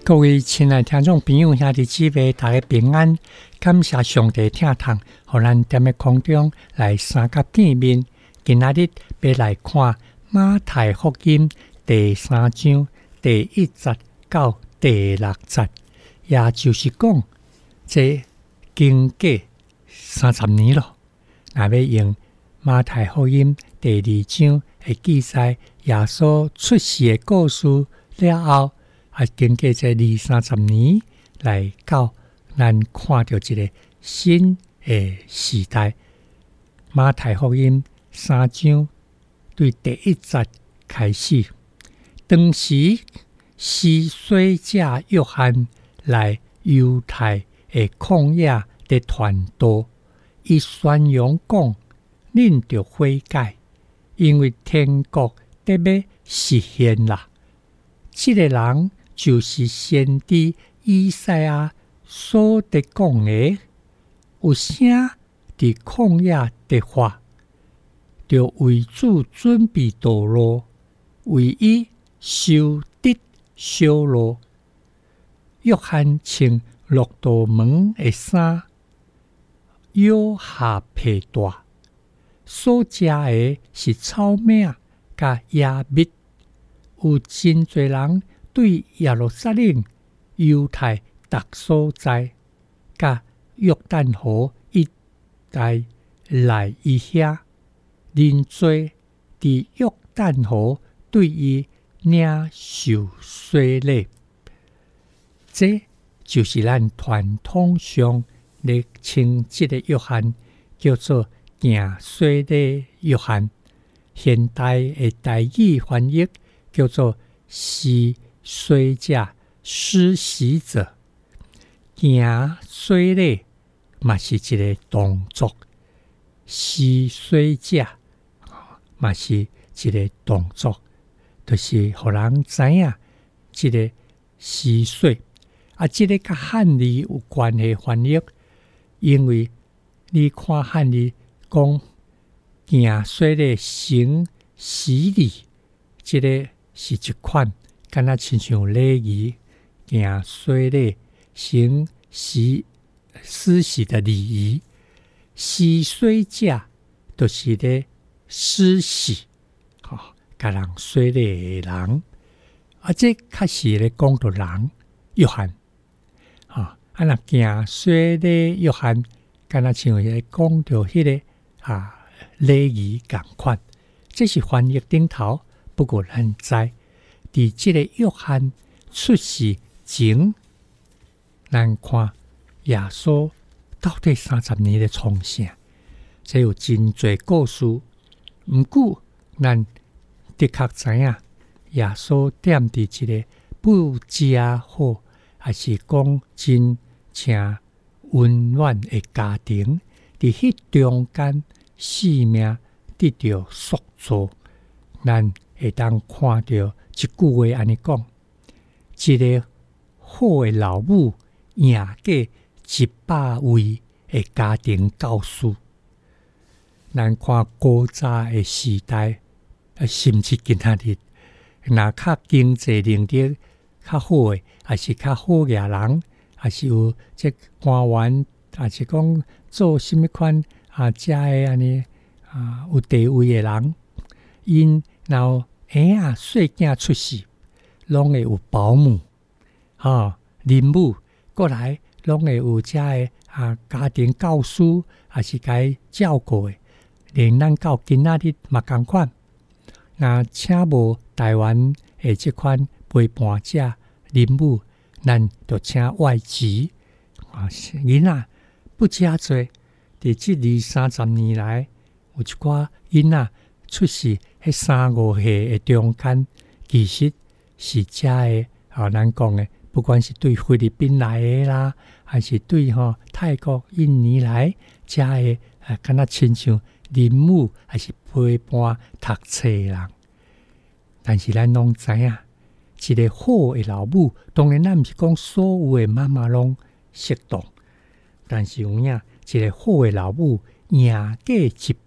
各位亲爱听众朋友兄弟姊妹，大家平安，感谢上帝疼痛，互咱踮咧空中来三甲见面。今仔日要来看马太福音第3章第1節到第6節，也就是講，這經過30年咯。若要用馬太福音第2章的記載耶穌出世的故事了後，經過這20-30年來到，咱看到一個新的時代。馬太福音3章對第1節開始，當時施洗者約翰來猶太的曠野的傳道，伊宣揚講，恁着悔改，因為天國得要實現啦。這個人就是先知以賽亞所得講的，有聲佇曠野得發，就為主準備道路，為伊修直小路。約翰穿駱駝毛的衫，腰下披帶，所食的是草蜢甲野蜜。有真濟人對耶路撒冷、猶太各所在，甲約旦河一帶來伊遐，認罪佇約旦河對伊領受洗禮。這就是咱傳統上咧稱這個約翰叫做行洗禮約翰，現代的台語翻譯叫做施洗者、施洗者。行洗禮嘛是一個動作，施洗者嘛是一個動作，就是互人知影這個施洗這個甲漢字有關係翻譯，因為你看漢字講行洗禮行洗禮，這個是一款敢若親像禮儀，行洗禮行施洗的禮儀。施洗者就是咧施洗，甲人洗禮的人，這確實咧講到人約翰，若行洗禮約翰，敢若像咧講到迄個禮儀共款，這是翻譯頂頭。不過咱知，佇這個約翰出世前，咱看耶穌到底30年的創啥，這有真濟故事。毋過，咱的確知影，耶穌踮佇一個不遮好，還是講真正溫暖的家庭，佇迄中間生命得到塑造。咱會當看到一句話安尼講，一個好的老母贏過100位的家庭教師。咱看古早的時代，甚至今仔日，若較經濟能力較好的，還是較好嘅人，還是有這官員，還是講做什麼款遮的安尼有地位嘅人，因然後細囝出世，攏會有保姆、林母，過來攏會有遮的家庭教師，還是該照顧的。連咱到今仔日嘛同款，若請無台灣的這款陪伴者林母，咱就請外籍。囡仔不遮濟，佇這20-30年來，有一寡囡仔出世喺3-5歲的中間，其實是遮的。咱講的，不管是對菲律賓來的啦，還是對泰國、印尼來遮的，敢若親像林母，還是陪伴讀冊的人。但是咱攏知影，一個好的老母，當然咱毋是講所有的媽媽攏適當，但是有影一個好的老母，贏過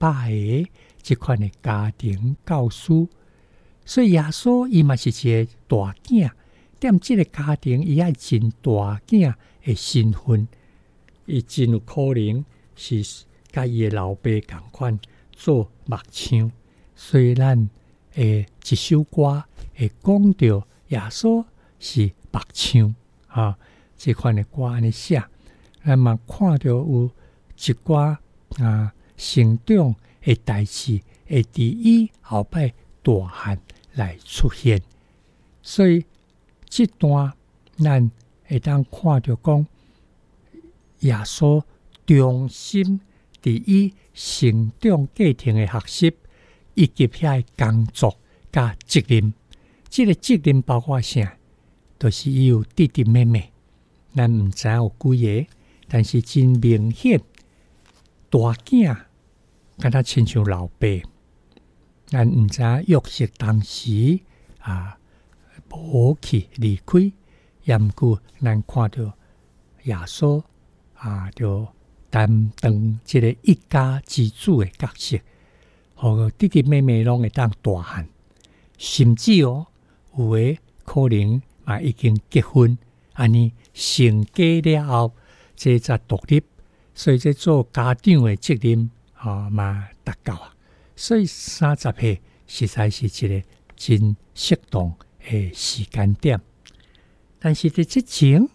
100個這款的家庭教師。所以耶穌伊嘛是一個大囝， 踮即个家庭，伊爱真大囝的身份，伊真有可能是甲伊的老爸共款做目唱。所以咱一首歌会讲到耶稣是目唱这款的歌安尼写，咱嘛看到有一寡成长的代志会伫伊后摆大汉来出现。所以这段咱会当看到讲耶稣中心伫伊成长过程的学习，以及遐工作甲责任。这个责任包括啥？就是伊有弟弟妹妹，咱毋知有几个，但是真明显，大囝敢若亲像老爸。咱毋知约瑟当时无去离开，也毋过咱看到耶稣就担当即个一家之主的角色，互弟弟妹妹拢会当大汉，甚至有诶可能已经结婚，安尼成家了后，这才独立，所以这做家长的责任嘛达到所以30岁实在是一个真适当的时间点。但是在之前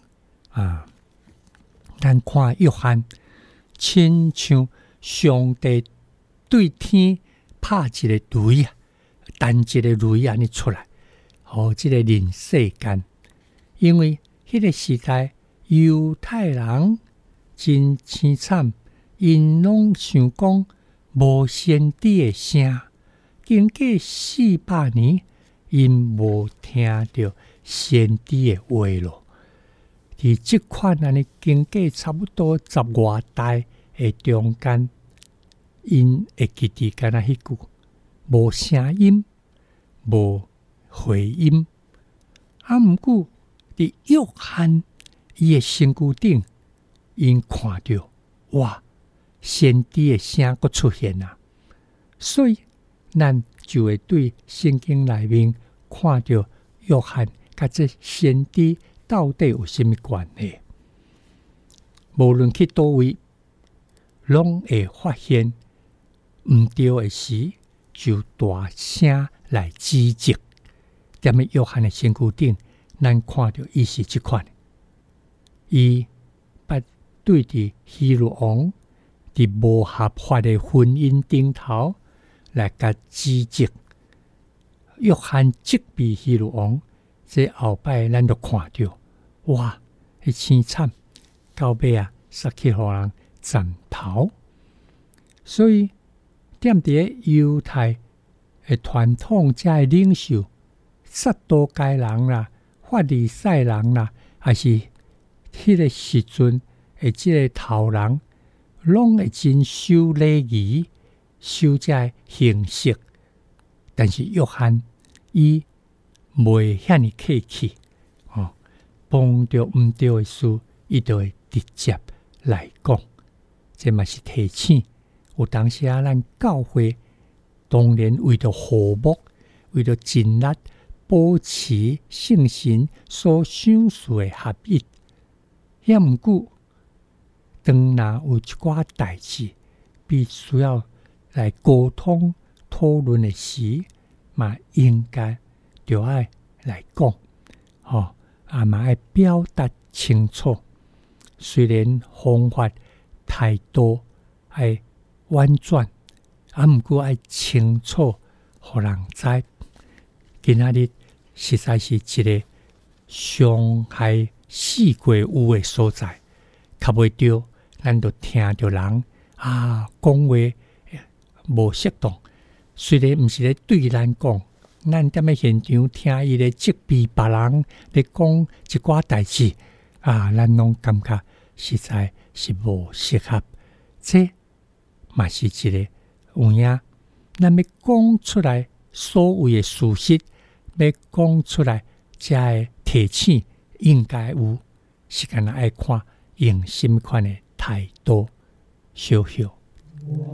咱看约翰，亲像上帝对天拍一个雷弹一个雷安尼出来，这个人世间。因为迄个时代犹太人真凄惨，因拢想讲无先知的声，经过400年，因无听到先知的话咯。伫即款安尼经过差不多10外代的中间，因会记得敢若迄句无声音，无回音。毋过伫约翰伊的身躯顶，因看到哇，先知的声佫出现啊！所以咱就会对圣经内面看到约翰甲这先知到底有什么关系？无论去倒位，拢会发现毋对的时，就大声来指责。踮咧约翰的身躯顶，咱看到伊是即款，伊捌对伫希律王伫无合法的婚姻顶头来甲指责。约翰责备希律王，这后摆咱就看到，哇，迄凄惨，到尾杀去互人斩头。所以踮伫犹太的传统遮的领袖，撒都该人啦、法利赛人啦，还是迄个时阵的即个头人，拢会真守礼仪、守遮形式。但是约翰伊袂遐尼客气，碰到毋对的事，伊就会直接来讲。这嘛是提醒，有当时咱教会当然为着和睦，为着尽力保持圣神所想事的合一。也毋过，当若有一寡代志必须要来沟通讨论的时，嘛应该就要来讲，嘛要表达清楚。虽然方法态度要婉转，毋过要清楚，互人知。今仔日实在是一个伤害四界有的所在，较袂着，咱就听着人讲话无适当。虽然毋是咧对咱讲，咱踮咧现场听伊咧责备别人，咧讲一寡代志咱拢感觉实在是无适合。这嘛是一个有影，咱要讲出来所谓的事实，要讲出来才会提醒，应该有，是干那爱看用什么款的态度，小小。